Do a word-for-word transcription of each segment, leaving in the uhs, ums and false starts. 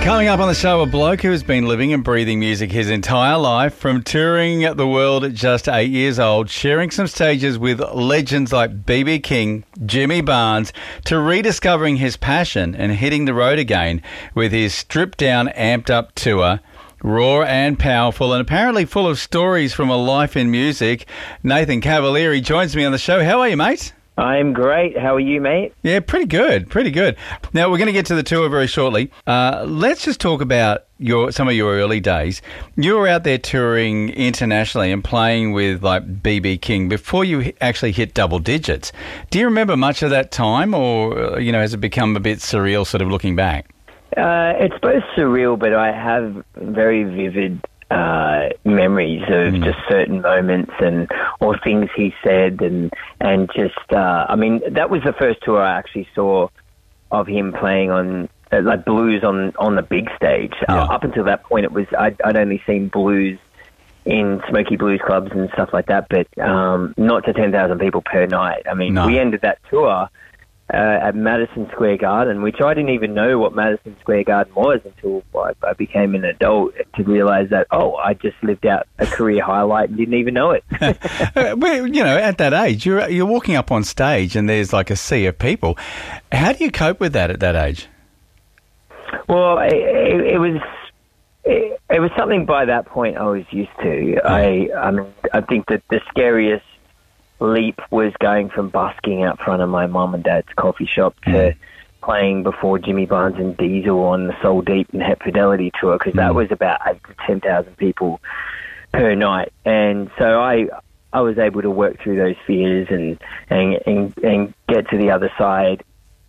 Coming up on the show, a bloke who has been living and breathing music his entire life, from touring the world at just eight years old, sharing some stages with legends like B B King, Jimmy Barnes, to rediscovering his passion and hitting the road again with his stripped-down, amped-up tour. Raw and powerful and apparently full of stories from a life in music. Nathan Cavalieri joins me on the show. How are you, mate? I'm great. How are you, mate? Yeah, pretty good, pretty good. Now, we're going to get to the tour very shortly. Uh, let's just talk about your some of your early days. You were out there touring internationally and playing with, like, B B King before you actually hit double digits. Do you remember much of that time, or, you know, has it become a bit surreal sort of looking back? Uh, it's both surreal, but I have very vivid uh, memories of mm. just certain moments and or things he said, and and just uh, I mean, that was the first tour I actually saw of him playing on uh, like blues on on the big stage. Yeah. Uh, up until that point, it was I'd, I'd only seen blues in Smoky Blues clubs and stuff like that, but um, not to ten thousand people per night. I mean, no. we ended that tour Uh, at Madison Square Garden, which I didn't even know what Madison Square Garden was until I, I became an adult to realise that, oh, I just lived out a career highlight and didn't even know it. Well, you know, at that age, you're you're walking up on stage and there's like a sea of people. How do you cope with that at that age? Well, it, it, it was it, it was something by that point I was used to. I I mean, I think that the scariest leap was going from busking out front of my mum and dad's coffee shop to mm. playing before Jimmy Barnes and Diesel on the Soul Deep and Het Fidelity tour, because mm. that was about eight to ten thousand people per night, and so I I was able to work through those fears and and and, and get to the other side,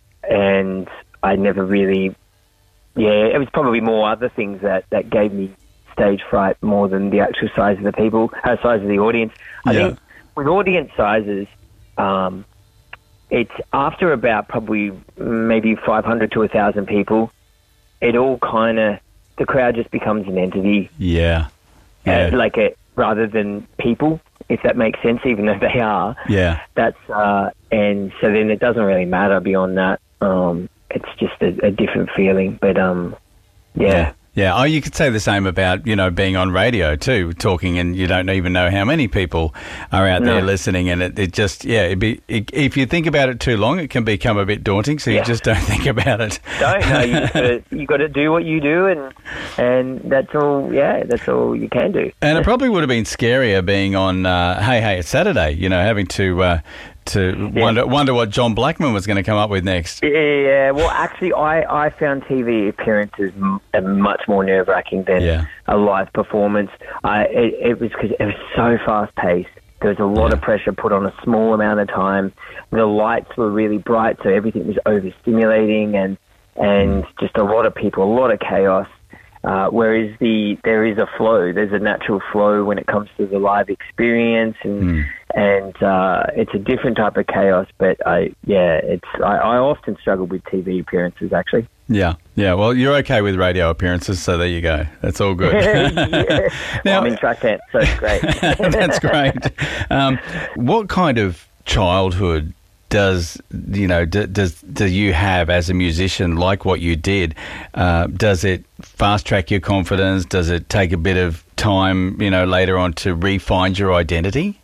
and I never really, yeah, it was probably more other things that that gave me stage fright more than the actual size of the people, uh, size of the audience. I yeah. think. With audience sizes, um, it's after about probably maybe five hundred to one thousand people, it all kind of, the crowd just becomes an entity. Yeah. yeah. Uh, like a, rather than people, if that makes sense, even though they are. Yeah. That's, uh, and so then it doesn't really matter beyond that. Um, it's just a, a different feeling, but um, yeah. yeah. Yeah, oh, you could say the same about, you know, being on radio too, talking, and you don't even know how many people are out no. there listening, and it, it just, yeah, it'd be, it, if you think about it too long, it can become a bit daunting, so you yeah. just don't think about it. Don't, no, you just gotta, you got to do what you do, and and that's all, yeah, that's all you can do. And it probably would have been scarier being on uh, Hey Hey It's Saturday, you know, having to... Uh, to yeah. wonder wonder what John Blackman was going to come up with next. Yeah, well, actually, I, I found T V appearances m- much more nerve-wracking than yeah. a live performance. I, it, it was because it was so fast-paced. There was a lot yeah. of pressure put on a small amount of time. The lights were really bright, so everything was overstimulating, and, and mm. just a lot of people, a lot of chaos. Uh, whereas the there is a flow, there's a natural flow when it comes to the live experience, and mm. and uh, it's a different type of chaos. But I, yeah, it's I, I often struggle with T V appearances, actually. Yeah, yeah. Well, you're okay with radio appearances, so there you go. That's all good. yeah. Now, well, I'm in track dance, so it's great. That's great. Um, what kind of childhood does you know d- does do you have as a musician, like what you did? Uh, does it fast track your confidence? Does it take a bit of time, you know, later on to re-find your identity?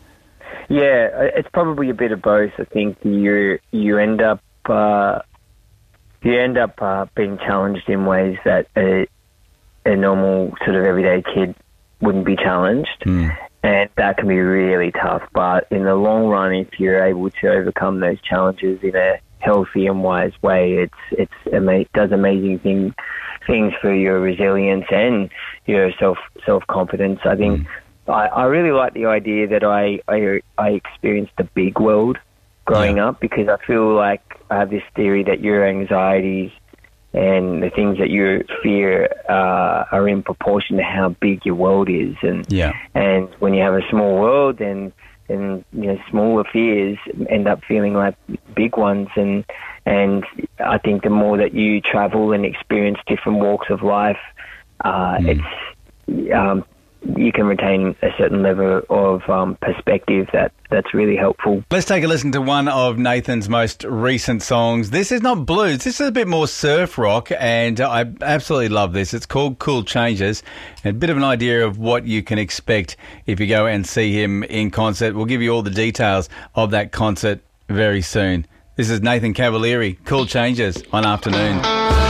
Yeah, it's probably a bit of both. I think you you end up uh, you end up uh, being challenged in ways that a, a normal sort of everyday kid wouldn't be challenged. Mm. And that can be really tough. But in the long run, if you're able to overcome those challenges in a healthy and wise way, it's it's it does amazing thing, things for your resilience and your self self confidence. I think mm. I, I really like the idea that I, I I experienced the big world growing yeah. up, because I feel like I have this theory that your anxieties and the things that you fear uh, are in proportion to how big your world is. And yeah. and when you have a small world, then then you know smaller fears end up feeling like big ones. And and I think the more that you travel and experience different walks of life, uh, mm. it's um, you can retain a certain level of um, perspective that, that's really helpful. Let's take a listen to one of Nathan's most recent songs. This is not blues. This is a bit more surf rock, and I absolutely love this. It's called Cool Changes, and a bit of an idea of what you can expect if you go and see him in concert. We'll give you all the details of that concert very soon. This is Nathan Cavalieri, Cool Changes on Afternoon.